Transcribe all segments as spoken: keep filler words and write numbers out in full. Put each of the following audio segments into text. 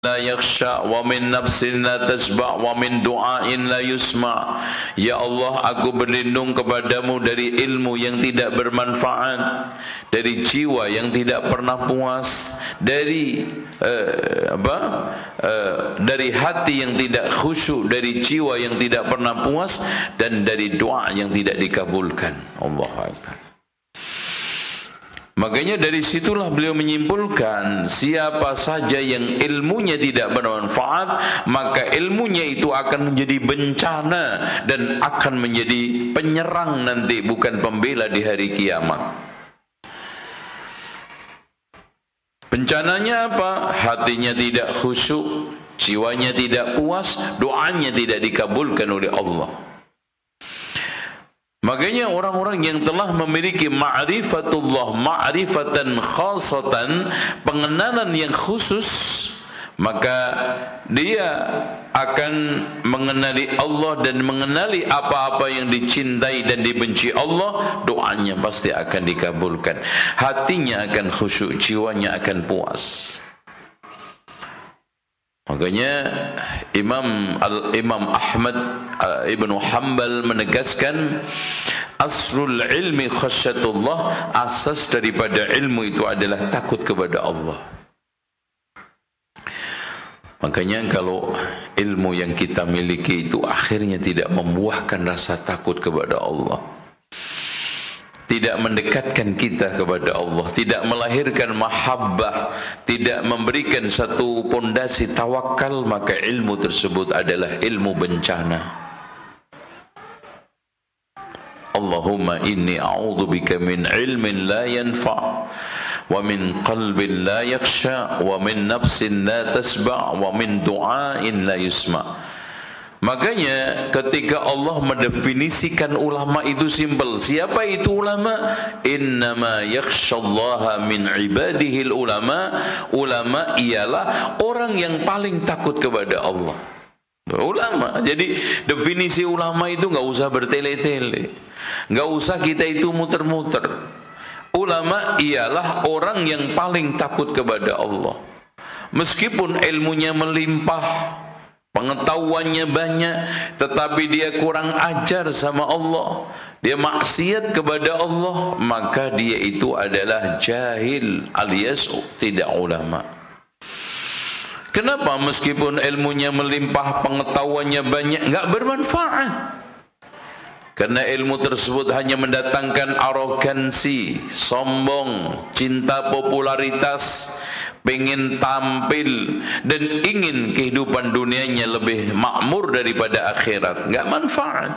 la yakhsha wa min nafsin la tasba' wa min du'ain la yusma'. Ya Allah, aku berlindung kepadamu dari ilmu yang tidak bermanfaat, dari jiwa yang tidak pernah puas, dari uh, apa uh, dari hati yang tidak khusyuk, dari jiwa yang tidak pernah puas, dan dari doa yang tidak dikabulkan. Allahu Akbar. Makanya dari situlah beliau menyimpulkan, siapa saja yang ilmunya tidak bermanfaat, maka ilmunya itu akan menjadi bencana dan akan menjadi penyerang nanti, bukan pembela di hari kiamat. Bencananya apa? Hatinya tidak khusyuk, jiwanya tidak puas, doanya tidak dikabulkan oleh Allah. Makanya orang-orang yang telah memiliki ma'rifatullah, ma'rifatan khasatan, pengenalan yang khusus, maka dia akan mengenali Allah dan mengenali apa-apa yang dicintai dan dibenci Allah, doanya pasti akan dikabulkan. Hatinya akan khusyuk, jiwanya akan puas. Makanya Imam Al-Imam Ahmad uh, Ibn Hanbal menegaskan, asrul ilmi khasyatullah, asas daripada ilmu itu adalah takut kepada Allah. Makanya kalau ilmu yang kita miliki itu akhirnya tidak membuahkan rasa takut kepada Allah, tidak mendekatkan kita kepada Allah, tidak melahirkan mahabbah, tidak memberikan satu pondasi tawakal, maka ilmu tersebut adalah ilmu bencana. Allahumma inni a'udzubika min ilmin la yanfa' wa min qalbin la yakhsha wa min nafsin la tasba' wa min du'ain la yusma'. Makanya ketika Allah mendefinisikan ulama itu simpel. Siapa itu ulama? Innama yakhshallaha min ibadihil ulama. Ulama ialah orang yang paling takut kepada Allah. Ulama. Jadi definisi ulama itu enggak usah bertele-tele, enggak usah kita itu muter-muter. Ulama ialah orang yang paling takut kepada Allah. Meskipun ilmunya melimpah, pengetahuannya banyak, tetapi dia kurang ajar sama Allah, dia maksiat kepada Allah, maka dia itu adalah jahil alias tidak ulama. Kenapa meskipun ilmunya melimpah, pengetahuannya banyak, enggak bermanfaat? Karena ilmu tersebut hanya mendatangkan arogansi, sombong, cinta popularitas, pengen tampil, dan ingin kehidupan dunianya lebih makmur daripada akhirat. Enggak manfaat.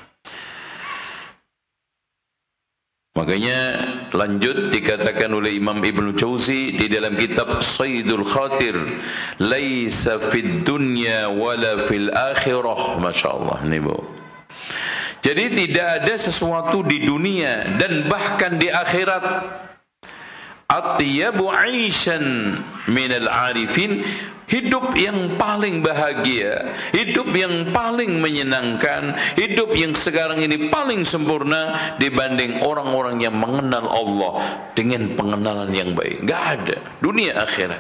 Makanya lanjut dikatakan oleh Imam Ibn Jauzi di dalam kitab Sayyidul Khatir, laisa fid dunya wala fil akhirah. Masya Allah nih Bu. Jadi tidak ada sesuatu di dunia dan bahkan di akhirat atyabu 'aishan minal 'arifin, hidup yang paling bahagia, hidup yang paling menyenangkan, hidup yang sekarang ini paling sempurna dibanding orang-orang yang mengenal Allah dengan pengenalan yang baik. Enggak ada dunia akhirat.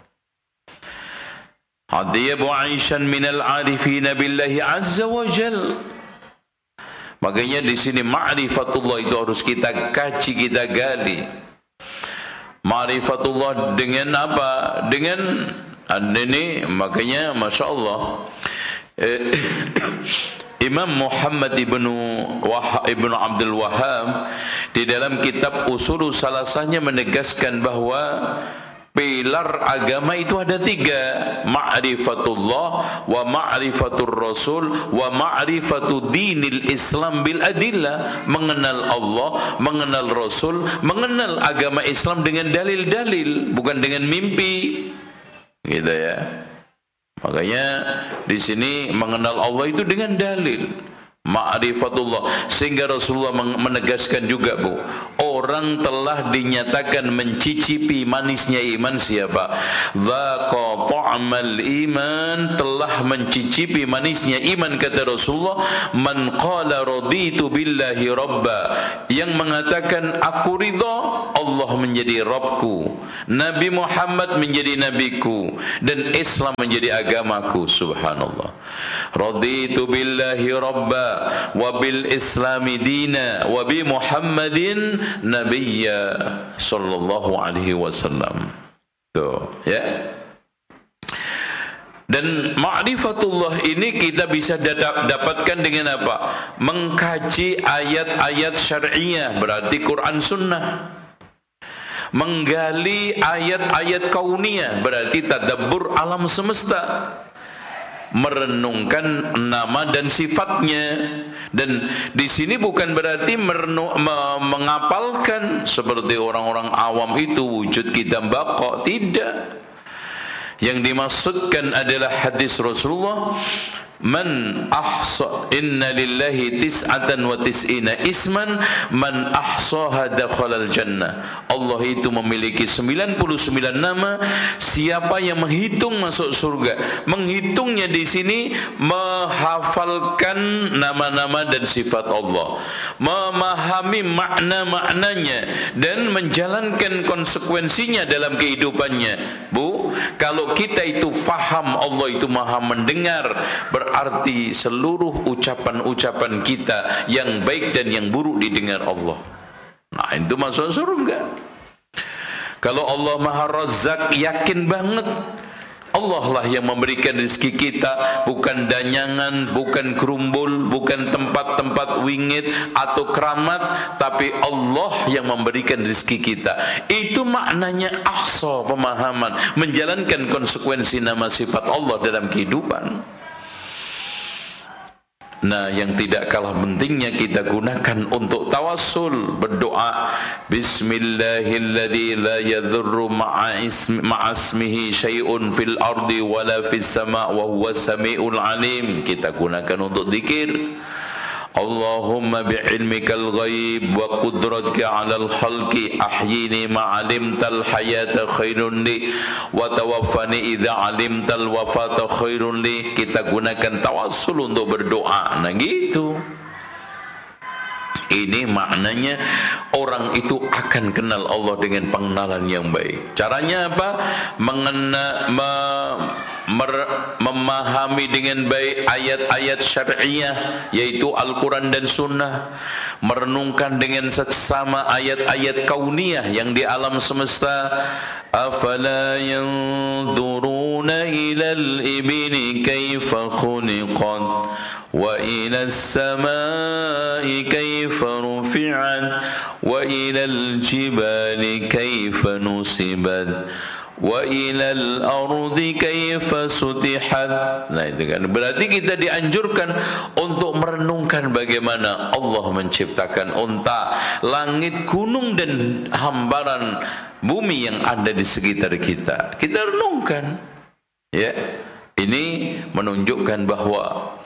Atyabu 'aishan minal 'arifin billahi azza wa jalla. Makanya di sini ma'rifatullah itu harus kita kaji, kita gali. Ma'rifatullah dengan apa? Dengan ini, makanya Masya Allah eh, Imam Muhammad ibnu Wahab, ibnu Abdul Wahab di dalam kitab Usul Salasahnya menegaskan bahwa pilar agama itu ada tiga: ma'rifatullah, wa ma'rifatur rasul, wa ma'rifatu dinil Islam bil adillah. Mengenal Allah, mengenal Rasul, mengenal agama Islam dengan dalil-dalil, bukan dengan mimpi. Gitu ya. Makanya di sini mengenal Allah itu dengan dalil, Ma'rifatullah. Sehingga Rasulullah menegaskan juga, Bu, orang telah dinyatakan mencicipi manisnya iman siapa? Dzaqa ta'mal iman, telah mencicipi manisnya iman, kata Rasulullah, man qala raditu billahi rabba, yang mengatakan aku ridha Allah menjadi Rabbku, Nabi Muhammad menjadi nabiku, dan Islam menjadi agamaku. Subhanallah. Raditu billahi rabba wa bil islami dina wa bi Muhammadin nabiyya sallallahu alaihi wasallam. Tuh, ya. Dan ma'rifatullah ini kita bisa dapatkan dengan apa? Mengkaji ayat-ayat syariah, berarti Quran Sunnah. Menggali ayat-ayat kauniyah, berarti tadabbur alam semesta. Merenungkan nama dan sifatnya, dan di sini bukan berarti merenu, me, mengapalkan seperti orang-orang awam itu wujud kita baqa, tidak. Yang dimaksudkan adalah hadis Rasulullah, man ahsa inna lillahi tis'atan wa tis'ina isman man ahsaha dakhalal jannah. Allah itu memiliki sembilan puluh sembilan nama, siapa yang menghitung masuk surga. Menghitungnya di sini menghafalkan nama-nama dan sifat Allah, memahami makna-maknanya dan menjalankan konsekuensinya dalam kehidupannya. Bu, kalau kita itu faham Allah itu Maha mendengar, berarti seluruh ucapan-ucapan kita yang baik dan yang buruk didengar Allah. Nah, itu masuk surga. Kalau Allah Maha Razzaq, yakin banget Allah lah yang memberikan rezeki kita, bukan danyangan, bukan kerumbul, bukan tempat-tempat wingit atau keramat, tapi Allah yang memberikan rezeki kita. Itu maknanya ahsa, pemahaman, menjalankan konsekuensi nama sifat Allah dalam kehidupan. Nah, yang tidak kalah pentingnya kita gunakan untuk tawassul, berdoa. Bismillahilladzi la yadhurru ma'a ismi ma'a ismihi syai'un fil ardi wala fis sama' wa huwas samiul alim. Kita gunakan untuk zikir. Allahumma bi'ilmikal ghaib wa qudratika 'alal khalqi ahyini ma'alimtal hayata khairun li wa tawaffani idza 'alimtal wafata khairun li. Kita gunakan tawassul untuk berdoa. Nah, gitu. Ini maknanya orang itu akan kenal Allah dengan pengenalan yang baik. Caranya apa? Mengena, me, mer, memahami dengan baik ayat-ayat syariah, yaitu Al-Quran dan Sunnah. Merenungkan dengan seksama ayat-ayat kauniyah yang di alam semesta. Afala yanzuruna ilal ibni kaifa khuliqat wa ilas samai kaifa rufi'at wa ilal jibali kaifa nusibat wa ilal ardi kaifa sutihat. Nah, itu kan berarti kita dianjurkan untuk merenungkan bagaimana Allah menciptakan unta, langit, gunung dan hamparan bumi yang ada di sekitar kita. Kita renungkan. Ya, ini menunjukkan bahwa